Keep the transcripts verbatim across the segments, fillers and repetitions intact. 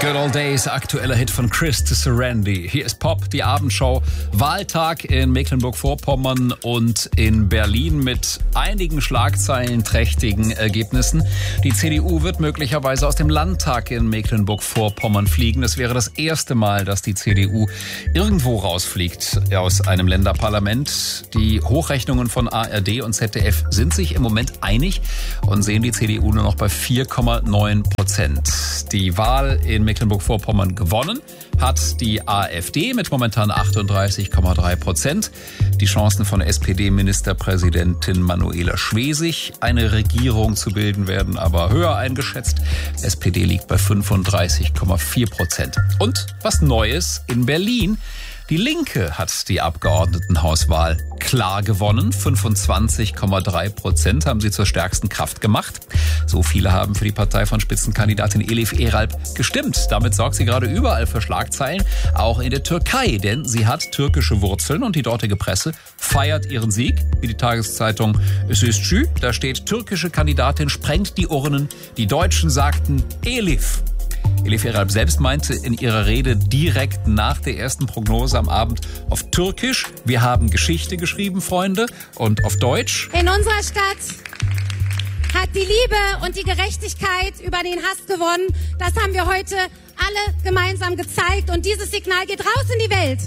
Good Old Days, aktueller Hit von Chris Sarandon. Hier ist Pop, die Abendshow. Wahltag in Mecklenburg-Vorpommern und in Berlin mit einigen schlagzeilenträchtigen Ergebnissen. Die C D U wird möglicherweise aus dem Landtag in Mecklenburg-Vorpommern fliegen. Es wäre das erste Mal, dass die C D U irgendwo rausfliegt aus einem Länderparlament. Die Hochrechnungen von A R D und Z D F sind sich im Moment einig und sehen die C D U nur noch bei vier Komma neun Prozent. Die Wahl in Mecklenburg-Vorpommern gewonnen hat die AfD mit momentan achtunddreißig Komma drei Prozent. Die Chancen von S P D-Ministerpräsidentin Manuela Schwesig, eine Regierung zu bilden, werden aber höher eingeschätzt. S P D liegt bei fünfunddreißig Komma vier Prozent. Und was Neues in Berlin. Die Linke hat die Abgeordnetenhauswahl klar gewonnen. fünfundzwanzig Komma drei Prozent haben sie zur stärksten Kraft gemacht. So viele haben für die Partei von Spitzenkandidatin Elif Eralp gestimmt. Damit sorgt sie gerade überall für Schlagzeilen, auch in der Türkei. Denn sie hat türkische Wurzeln und die dortige Presse feiert ihren Sieg. Wie die Tageszeitung Südschü, da steht: Türkische Kandidatin sprengt die Urnen. Die Deutschen sagten Elif. Elif Eralp selbst meinte in ihrer Rede direkt nach der ersten Prognose am Abend auf Türkisch: Wir haben Geschichte geschrieben, Freunde. Und auf Deutsch: In unserer Stadt hat die Liebe und die Gerechtigkeit über den Hass gewonnen. Das haben wir heute alle gemeinsam gezeigt. Und dieses Signal geht raus in die Welt.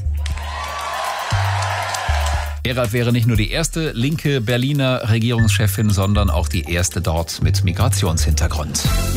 Eralp wäre nicht nur die erste linke Berliner Regierungschefin, sondern auch die erste dort mit Migrationshintergrund.